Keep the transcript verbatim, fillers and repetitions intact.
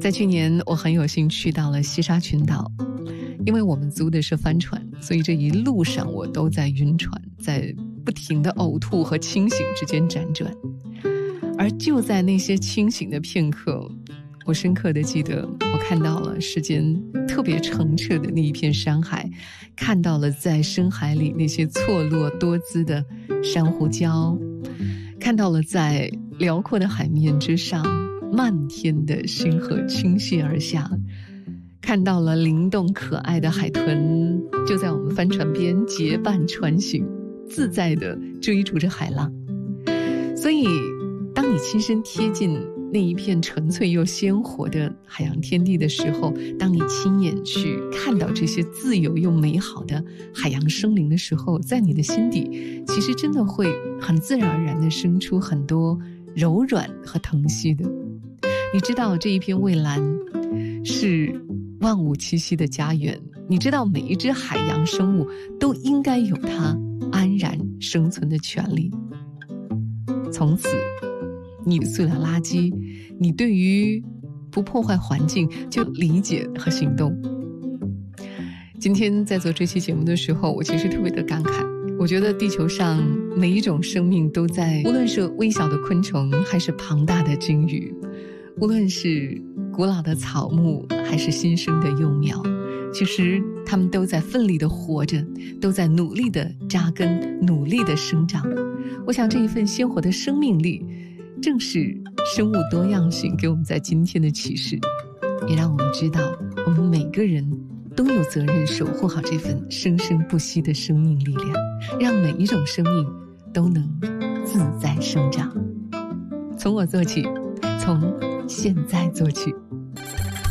在去年我很有幸去到了西沙群岛，因为我们租的是帆船，所以这一路上我都在晕船，在不停的呕吐和清醒之间辗转。而就在那些清醒的片刻，我深刻地记得我看到了世间特别澄澈的那一片山海，看到了在深海里那些错落多姿的珊瑚礁，看到了在辽阔的海面之上漫天的星河倾泻而下，看到了灵动可爱的海豚就在我们帆船边结伴穿行，自在地追逐着海浪。所以当你亲身贴近那一片纯粹又鲜活的海洋天地的时候，当你亲眼去看到这些自由又美好的海洋生灵的时候，在你的心底其实真的会很自然而然地生出很多柔软和疼惜的。你知道这一片蔚蓝是万物栖息的家园，你知道每一只海洋生物都应该有它安然生存的权利。从此你的塑料垃圾，你对于不破坏环境就理解和行动。今天在做这期节目的时候，我其实特别的感慨，我觉得地球上每一种生命都在，无论是微小的昆虫还是庞大的鲸鱼，无论是古老的草木还是新生的幼苗，其实他们都在奋力地活着，都在努力地扎根，努力地生长。我想这一份鲜活的生命力正是生物多样性给我们在今天的启示，也让我们知道我们每个人都有责任守护好这份生生不息的生命力量，让每一种生命都能自在生长。从我做起，从现在做起。